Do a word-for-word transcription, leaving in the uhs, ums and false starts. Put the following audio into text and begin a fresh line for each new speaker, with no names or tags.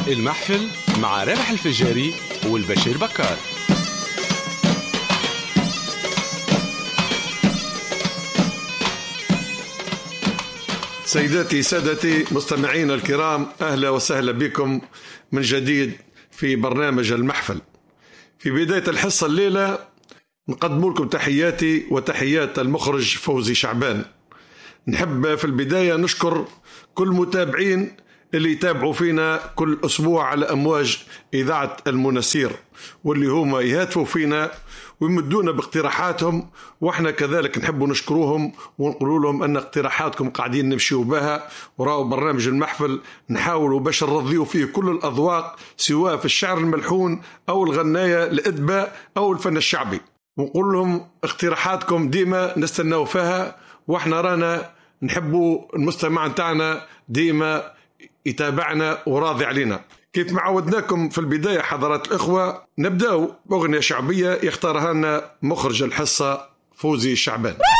المحفل مع رابح الفجاري والبشير بكار.
سيداتي سادتي مستمعين الكرام، أهلا وسهلا بكم من جديد في برنامج المحفل. في بداية الحصة الليلة نقدم لكم تحياتي وتحيات المخرج فوزي شعبان. نحب في البداية نشكر كل متابعين اللي يتابعوا فينا كل أسبوع على أمواج إذاعة المنسير، واللي هم يهاتفوا فينا ويمدونا باقتراحاتهم، وإحنا كذلك نحب نشكروهم ونقول لهم أن اقتراحاتكم قاعدين نمشيوا بها، وراءوا برنامج المحفل نحاولوا باش نرضيوا فيه كل الأذواق، سواء في الشعر الملحون أو الغناية الإدباء أو الفن الشعبي. ونقول لهم اقتراحاتكم ديما نستناو فيها، وإحنا رانا نحبوا المستمع نتاعنا ديما يتابعنا وراضي علينا. كيف ما عودناكم في البداية حضرات الإخوة، نبدأ بأغنية شعبية يختارها لنا مخرج الحصة فوزي شعبان.